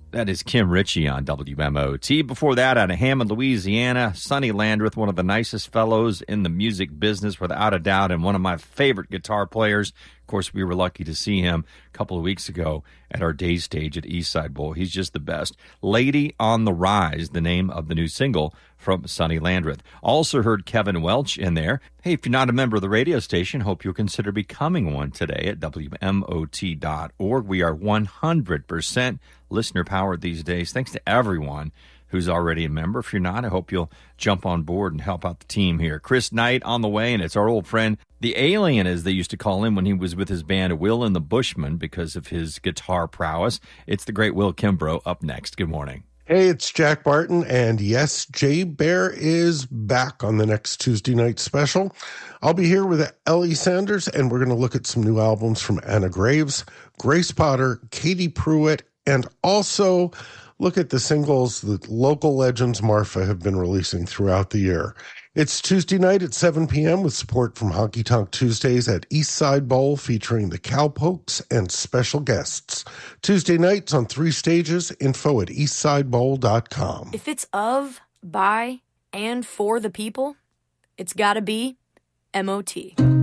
That is Kim Ritchie on WMOT. Before that, out of Hammond, Louisiana, Sonny Landreth, one of the nicest fellows in the music business, without a doubt, and one of my favorite guitar players. Of course, we were lucky to see him a couple of weeks ago at our day stage at Eastside Bowl. He's just the best. Lady on the Rise, the name of the new single from Sonny Landreth. Also heard Kevin Welch in there. Hey, if you're not a member of the radio station, hope you'll consider becoming one today at WMOT.org. We are 100% listener powered these days. Thanks to everyone who's already a member. If you're not, I hope you'll jump on board and help out the team here. Chris Knight on the way, and it's our old friend, the Alien, as they used to call him when he was with his band Will and the Bushmen because of his guitar prowess. It's the great Will Kimbrough up next. Good morning. Hey, it's Jack Barton, and yes, Jay Bear is back on the next Tuesday night special. I'll be here with Ellie Sanders, and we're going to look at some new albums from Anna Graves, Grace Potter, Katie Pruitt, and also look at the singles that local legends Marfa have been releasing throughout the year. It's Tuesday night at 7 p.m. with support from Honky Tonk Tuesdays at Eastside Bowl featuring the Cowpokes and special guests. Tuesday nights on 3 stages. Info at eastsidebowl.com. If it's of, by, and for the people, it's gotta be MOT.